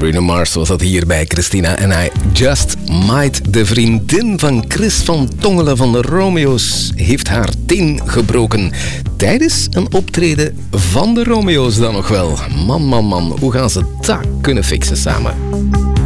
Bruno Mars was dat hier bij Christina en I Just Might. De vriendin van Chris van Tongelen van de Romeo's heeft haar teen gebroken. Tijdens een optreden van de Romeo's dan nog wel. Man, hoe gaan ze dat kunnen fixen samen?